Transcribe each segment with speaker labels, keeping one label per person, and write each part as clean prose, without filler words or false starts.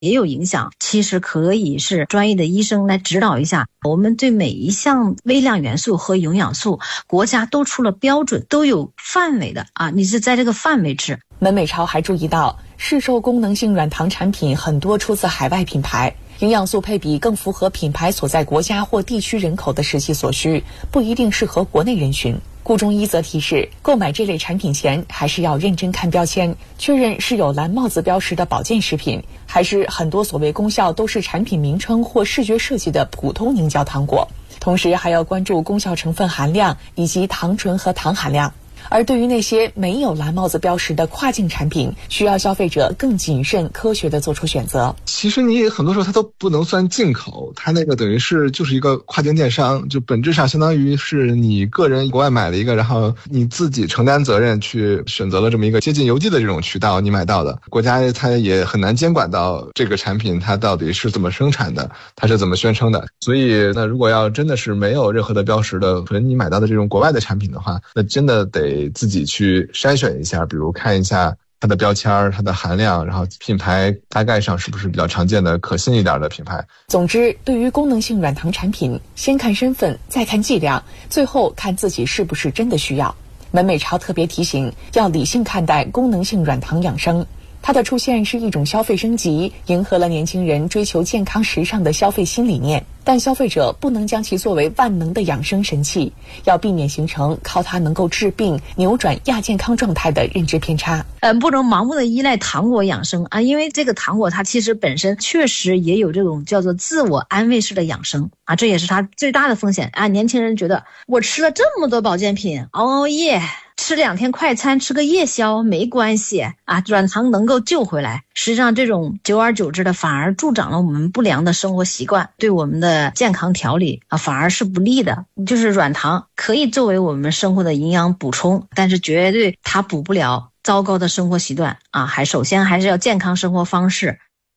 Speaker 1: 也有影响。其实可以是专业的医生来指导一下。我们对每一项微量元素和营养素，国家都出了标准，都有范围的啊，你是在这个范围吃。
Speaker 2: 门美超还注意到，市售功能性软糖产品很多出自海外品牌，营养素配比更符合品牌所在国家或地区人口的实际所需，不一定适合国内人群。顾中医则提示，购买这类产品前还是要认真看标签，确认是有蓝帽子标识的保健食品，还是很多所谓功效都是产品名称或视觉设计的普通凝胶糖果。同时还要关注功效成分含量以及糖醇和糖含量。而对于那些没有蓝帽子标识的跨境产品，需要消费者更谨慎科学地做出选择。
Speaker 3: 其实你很多时候它都不能算进口，它那个等于是就是一个跨境电商，就本质上相当于是你个人国外买了一个，然后你自己承担责任去选择了这么一个接近邮寄的这种渠道你买到的，国家它也很难监管到这个产品它到底是怎么生产的，它是怎么宣称的。所以那如果要真的是没有任何的标识的纯你买到的这种国外的产品的话，那真的得自己去筛选一下，比如看一下它的标签、它的含量，然后品牌大概上是不是比较常见的可信一点的品牌。
Speaker 2: 总之，对于功能性软糖产品，先看身份，再看剂量，最后看自己是不是真的需要。门美超特别提醒，要理性看待功能性软糖养生。它的出现是一种消费升级，迎合了年轻人追求健康时尚的消费新理念，但消费者不能将其作为万能的养生神器，要避免形成靠它能够治病、扭转亚健康状态的认知偏差。
Speaker 1: 不能盲目的依赖糖果养生啊，因为这个糖果它其实本身确实也有这种叫做自我安慰式的养生啊，这也是它最大的风险啊。年轻人觉得我吃了这么多保健品，熬夜吃2天快餐，吃个夜宵没关系啊，软糖能够救回来。实际上这种久而久之的反而助长了我们不良的生活习惯，对我们的健康调理啊反而是不利的。就是软糖可以作为我们生活的营养补充，但是绝对它补不了糟糕的生活习惯啊，首先还是要健康生活方式。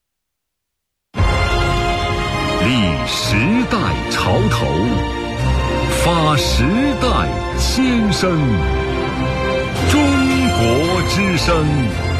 Speaker 4: 立时代潮头，发时代先声，中国之声。